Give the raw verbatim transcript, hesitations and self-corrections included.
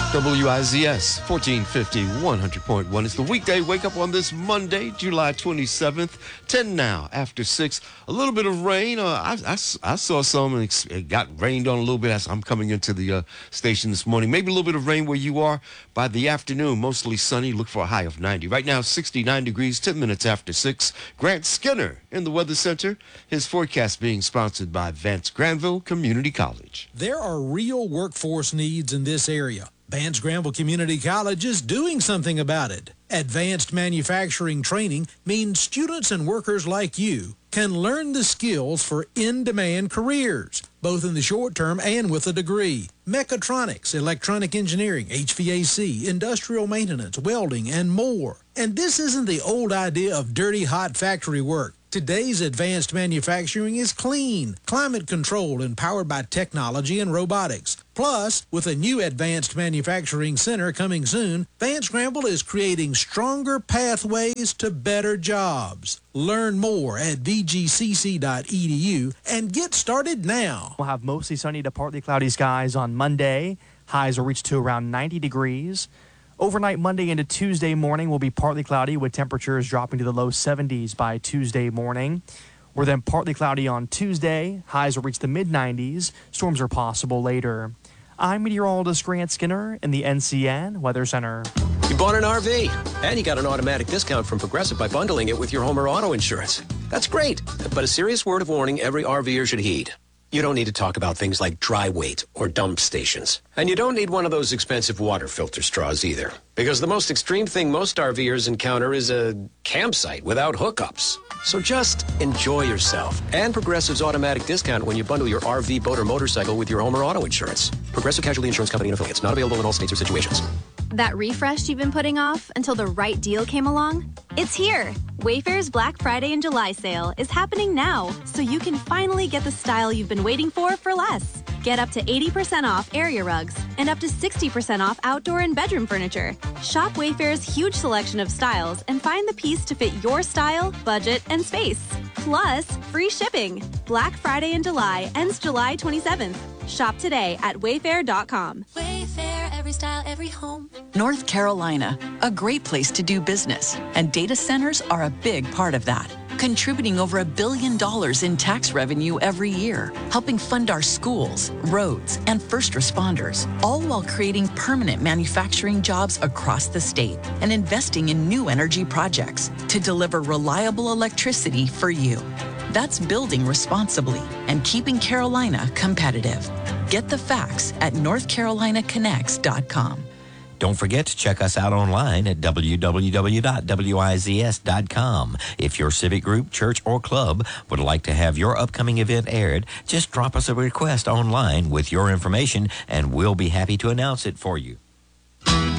W I Z S, fourteen fifty, one hundred point one. It's the weekday wake up on this Monday, July twenty-seventh, ten now after six. A little bit of rain. Uh, I, I, I saw some, it got rained on a little bit as I'm coming into the uh, station this morning. Maybe a little bit of rain where you are. By the afternoon, mostly sunny. Look for a high of ninety. Right now, sixty-nine degrees, ten minutes after six. Grant Skinner in the Weather Center. His forecast being sponsored by Vance Granville Community College. There are real workforce needs in this area. Vance Granville Community College is doing something about it. Advanced manufacturing training means students and workers like you can learn the skills for in-demand careers, both in the short term and with a degree. Mechatronics, electronic engineering, H V A C, industrial maintenance, welding, and more. And this isn't the old idea of dirty, hot factory work. Today's advanced manufacturing is clean, climate-controlled, and powered by technology and robotics. Plus, with a new advanced manufacturing center coming soon, Vance Granville is creating stronger pathways to better jobs. Learn more at v g c c dot e d u and get started now. We'll have mostly sunny to partly cloudy skies on Monday. Highs will reach to around ninety degrees. Overnight Monday into Tuesday morning will be partly cloudy with temperatures dropping to the low seventies by Tuesday morning. We're then partly cloudy on Tuesday. Highs will reach the mid nineties. Storms are possible later. I'm meteorologist Grant Skinner in the N C N Weather Center. You bought an R V, and you got an automatic discount from Progressive by bundling it with your home or auto insurance. That's great, but a serious word of warning every RVer should heed. You don't need to talk about things like dry weight or dump stations. And you don't need one of those expensive water filter straws either. Because the most extreme thing most RVers encounter is a campsite without hookups. So just enjoy yourself. And Progressive's automatic discount when you bundle your R V, boat, or motorcycle with your home or auto insurance. Progressive Casualty Insurance Company and affiliates. Not available in all states or situations. That refresh you've been putting off until the right deal came along? It's here! Wayfair's Black Friday and July sale is happening now, so you can finally get the style you've been waiting for for less. Get up to eighty percent off area rugs and up to sixty percent off outdoor and bedroom furniture. Shop Wayfair's huge selection of styles and find the piece to fit your style, budget, and space. Plus, free shipping. Black Friday in July ends July twenty-seventh. Shop today at wayfair dot com. Wayfair, every style, every home. North Carolina, a great place to do business, and data centers are a big part of that, contributing over a billion dollars in tax revenue every year, helping fund our schools, roads, and first responders, all while creating permanent manufacturing jobs across the state and investing in new energy projects to deliver reliable electricity for you. That's building responsibly and keeping Carolina competitive. Get the facts at north carolina connects dot com. Don't forget to check us out online at w w w dot w i z s dot com. If your civic group, church, or club would like to have your upcoming event aired, just drop us a request online with your information and we'll be happy to announce it for you.